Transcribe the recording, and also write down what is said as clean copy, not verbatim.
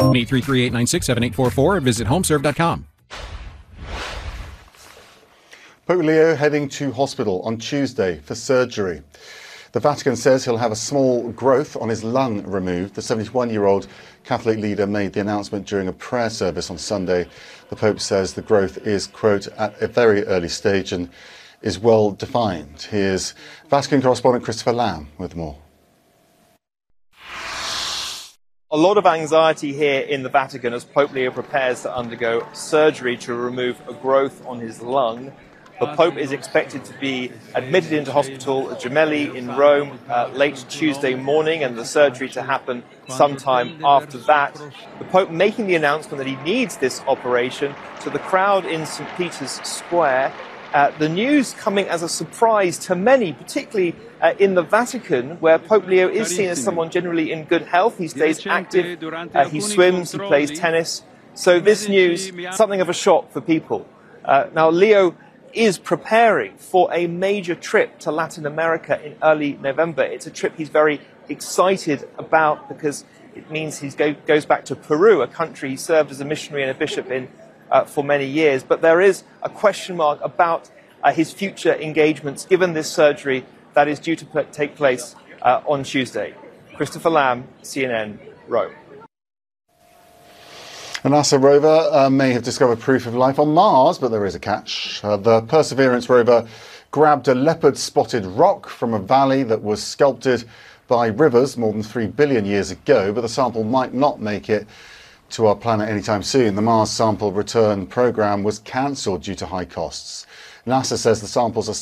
833-896-7844 or visit homeserve.com. Pope Leo heading to hospital on Tuesday for surgery. The Vatican says he'll have a small growth on his lung removed. The 71-year-old Catholic leader made the announcement during a prayer service on Sunday. The Pope says the growth is, quote, at a very early stage and is well defined. Here's Vatican correspondent Christopher Lamb with more. A lot of anxiety here in the Vatican as Pope Leo prepares to undergo surgery to remove a growth on his lung. The Pope is expected to be admitted into hospital at Gemelli in Rome late Tuesday morning, and the surgery to happen sometime after that. The Pope making the announcement that he needs this operation to the crowd in St. Peter's Square. The news coming as a surprise to many, particularly in the Vatican, where Pope Leo is seen as someone generally in good health. He stays active, he swims, he plays tennis. So this news, something of a shock for people. Now, Leo is preparing for a major trip to Latin America in early November. It's a trip he's very excited about because it means he goes back to Peru, a country he served as a missionary and a bishop in for many years. But there is a question mark about his future engagements given this surgery that is due to take place on Tuesday. Christopher Lamb, CNN, Rome. A NASA rover may have discovered proof of life on Mars, but there is a catch. The Perseverance rover grabbed a leopard-spotted rock from a valley that was sculpted by rivers more than 3 billion years ago, but the sample might not make it to our planet anytime soon. The Mars sample return program was cancelled due to high costs. NASA says the samples are